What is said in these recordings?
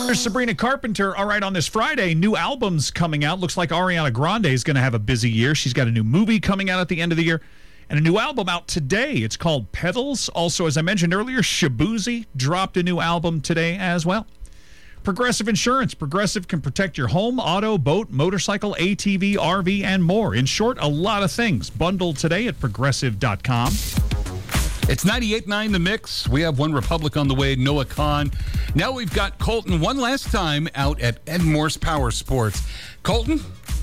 There's Sabrina Carpenter. All right, on this Friday, new albums coming out. Looks like Ariana Grande is going to have a busy year. She's got a new movie coming out at the end of the year and a new album out today. It's called Petals. Also, as I mentioned earlier, Shabuzi dropped a new album today as well. Progressive Insurance. Progressive can protect your home, auto, boat, motorcycle, ATV, RV, and more. In short, a lot of things. Bundled today at progressive.com. It's 98.9 The Mix. We have One Republic on the way, Noah Khan. Now we've got Colton one last time out at Ed Morse Power Sports. Colton?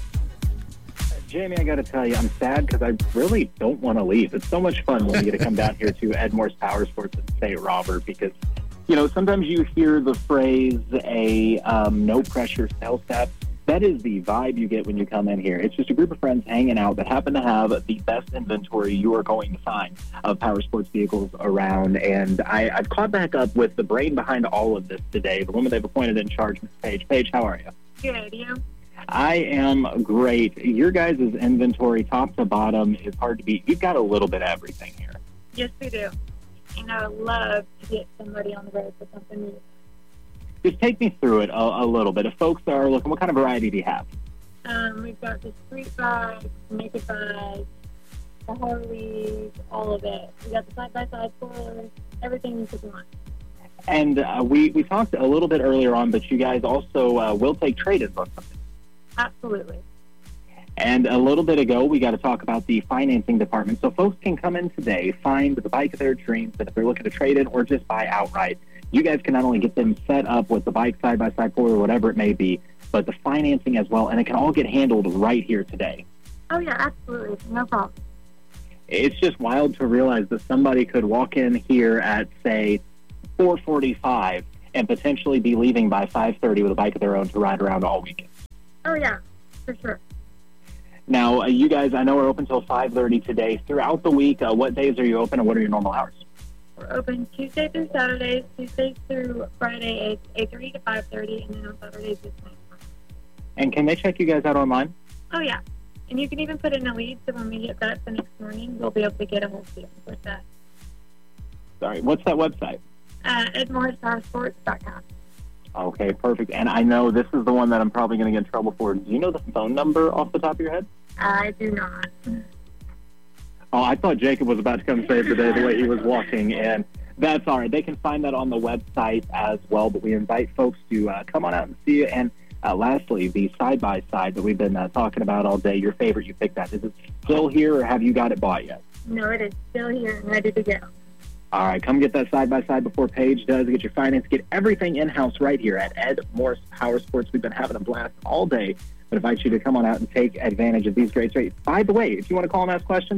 Jamie, I got to tell you, I'm sad because I really don't want to leave. It's so much fun when we get to come down here to Ed Morse Power Sports in St. Robert because, you know, sometimes you hear the phrase a no-pressure sales staff. That is the vibe you get when you come in here. It's just a group of friends hanging out that happen to have the best inventory you are going to find of power sports vehicles around. And I've caught back up with the brain behind all of this today, the woman they've appointed in charge, Ms. Paige. Paige, how are you? Good, you? I am great. Your guys' inventory, top to bottom, is hard to beat. You've got a little bit of everything here. Yes, we do. And I would love to get somebody on the road for something new. Just take me through it a little bit. If folks are looking, what kind of variety do you have? We've got the street bags, naked bags, the Harleys, all of it. We got the side-by-side spoilers, everything you could want. And we talked a little bit earlier on, but you guys also will take trade-ins on something. Absolutely. And a little bit ago, we got to talk about the financing department. So folks can come in today, find the bike of their dreams, and if they're looking to trade in or just buy outright, you guys can not only get them set up with the bike side-by-side or whatever it may be, but the financing as well, and it can all get handled right here today. Oh, yeah, absolutely. No problem. It's just wild to realize that somebody could walk in here at, say, 4:45 and potentially be leaving by 5:30 with a bike of their own to ride around all weekend. Oh, yeah, for sure. Now, you guys, I know, are open until 5:30 today. Throughout the week, what days are you open and what are your normal hours? We're open Tuesday through Saturdays, Tuesdays through Friday, 8:30 to 5:30, and then on Saturdays it's 9 o'clock. And can they check you guys out online? Oh, yeah. And you can even put in a lead, so when we get back the next morning, we'll be able to get a hold of you with that. Sorry, what's that website? EdMorrisPowersports.com. Okay, perfect. And I know this is the one that I'm probably going to get in trouble for. Do you know the phone number off the top of your head? I do not. Oh, I thought Jacob was about to come save the day the way he was walking, and that's all right. They can find that on the website as well, but we invite folks to come on out and see you. And lastly, the side-by-side that we've been talking about all day, your favorite, you picked that. Is it still here, or have you got it bought yet? No, it is still here and ready to go. All right, come get that side-by-side before Paige does. Get your finance, get everything in-house right here at Ed Morse Power Sports. We've been having a blast all day. I invite you to come on out and take advantage of these great rates. By the way, if you want to call and ask questions,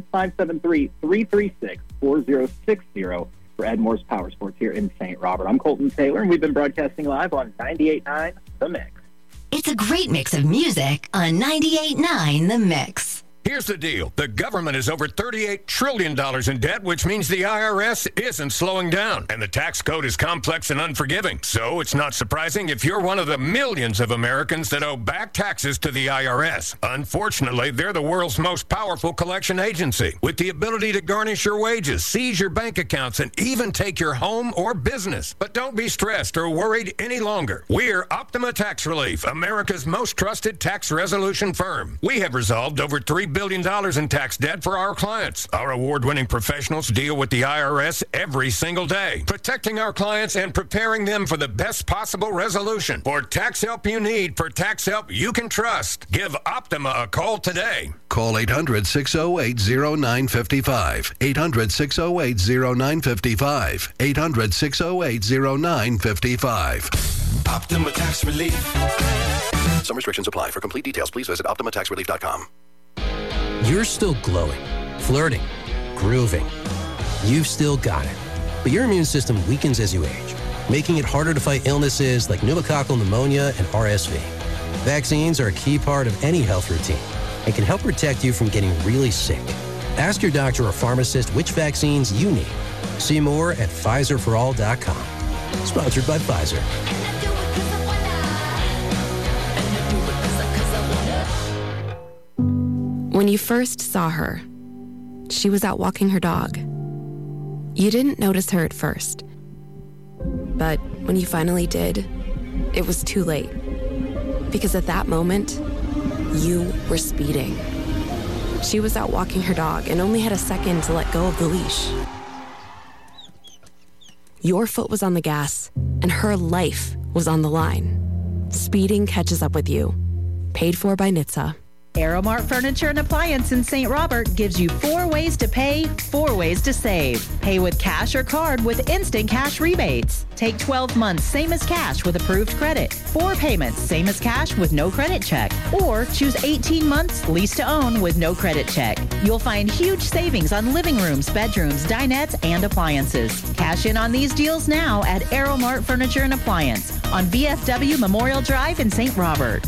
573-336-4060 for Ed Morse Power Sports here in St. Robert. I'm Colton Taylor, and we've been broadcasting live on 98.9 The Mix. It's a great mix of music on 98.9 The Mix. Here's the deal. The government is over $38 trillion in debt, which means the IRS isn't slowing down. And the tax code is complex and unforgiving. So it's not surprising if you're one of the millions of Americans that owe back taxes to the IRS. Unfortunately, they're the world's most powerful collection agency, with the ability to garnish your wages, seize your bank accounts, and even take your home or business. But don't be stressed or worried any longer. We're Optima Tax Relief, America's most trusted tax resolution firm. We have resolved over $3 billion in tax debt for our clients. Our award-winning professionals deal with the IRS every single day, protecting our clients and preparing them for the best possible resolution. For tax help you need, for tax help you can trust, give Optima a call today. Call 800-608-0955. 800-608-0955. 800-608-0955. Optima Tax Relief. Some restrictions apply. For complete details, please visit OptimaTaxRelief.com. You're still glowing, flirting, grooving. You've still got it. But your immune system weakens as you age, making it harder to fight illnesses like pneumococcal pneumonia and RSV. Vaccines are a key part of any health routine and can help protect you from getting really sick. Ask your doctor or pharmacist which vaccines you need. See more at PfizerForAll.com. Sponsored by Pfizer. When you first saw her, she was out walking her dog. You didn't notice her at first. But when you finally did, it was too late. Because at that moment, you were speeding. She was out walking her dog and only had a second to let go of the leash. Your foot was on the gas, and her life was on the line. Speeding catches up with you. Paid for by NHTSA. Aeromart Furniture and Appliance in St. Robert gives you 4 ways to pay, 4 ways to save. Pay with cash or card with instant cash rebates. Take 12 months, same as cash with approved credit. 4 payments, same as cash with no credit check. Or choose 18 months, lease to own with no credit check. You'll find huge savings on living rooms, bedrooms, dinettes, and appliances. Cash in on these deals now at Aeromart Furniture and Appliance on VFW Memorial Drive in St. Robert.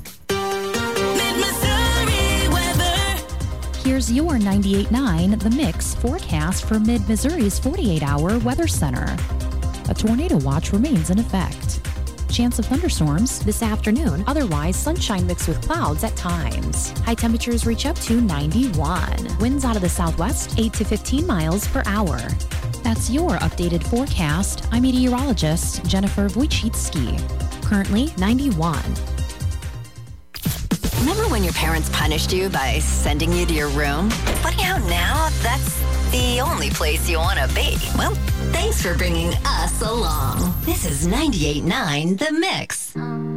Here's your 98.9 The Mix forecast for Mid-Missouri's 48-hour weather center. A tornado watch remains in effect. Chance of thunderstorms this afternoon, otherwise sunshine mixed with clouds at times. High temperatures reach up to 91. Winds out of the southwest 8 to 15 miles per hour. That's your updated forecast. I'm meteorologist Jennifer Wojcicki. Currently 91. Remember when your parents punished you by sending you to your room? Funny how now that's the only place you want to be. Well, thanks for bringing us along. This is 98.9 The Mix.